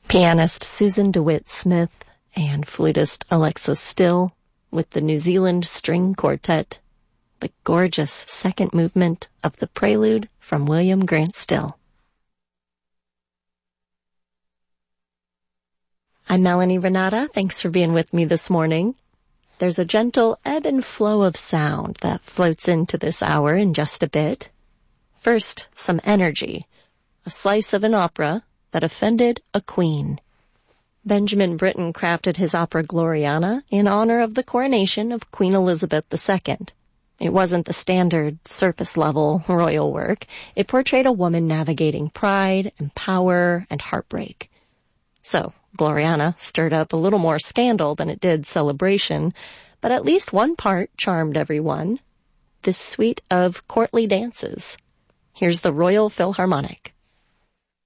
Pianist Susan DeWitt Smith and flutist Alexis Still with the New Zealand String Quartet, the gorgeous second movement of the Prelude from William Grant Still. I'm Melanie Renata. Thanks for being with me this morning. There's a gentle ebb and flow of sound that floats into this hour in just a bit. First, some energy, a slice of an opera that offended a queen. Benjamin Britten crafted his opera Gloriana in honor of the coronation of Queen Elizabeth II. It wasn't the standard surface-level royal work. It portrayed a woman navigating pride and power and heartbreak. So, Gloriana stirred up a little more scandal than it did celebration, but at least one part charmed everyone. This suite of courtly dances. Here's the Royal Philharmonic.